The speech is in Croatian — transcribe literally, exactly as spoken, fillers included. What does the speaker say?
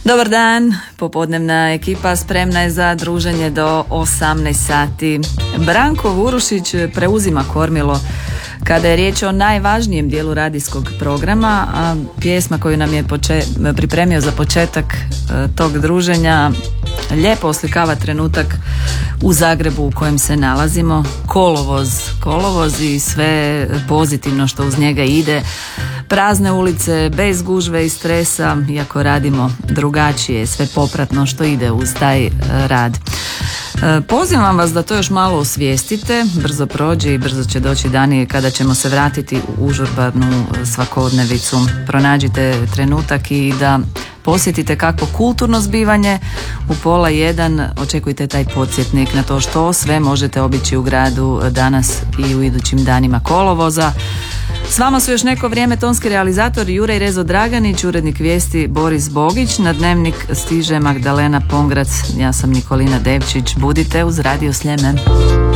Dobar dan, popodnevna ekipa spremna je za druženje do osamnaest sati. Branko Vurušić preuzima kormilo kada je riječ o najvažnijem dijelu radijskog programa, a pjesma koju nam je poče- pripremio za početak e, tog druženja lijepo oslikava trenutak u Zagrebu u kojem se nalazimo. Kolovoz, kolovoz i sve pozitivno što uz njega ide. Prazne ulice, bez gužve i stresa, iako radimo drugačije, sve popratno što ide uz taj rad. Pozivam vas da to još malo osvijestite, brzo prođe i brzo će doći dani kada ćemo se vratiti u užurbanu svakodnevicu. Pronađite trenutak i da posjetite kakvo kulturno zbivanje. U pola jedan očekujte taj podsjetnik na to što sve možete obići u gradu danas i u idućim danima kolovoza. S vama su još neko vrijeme tonski realizator Juraj Rezo Draganić, urednik vijesti Boris Bogić, na Dnevnik stiže Magdalena Pongrac, ja sam Nikolina Devčić. Budite uz Radio Sljeme.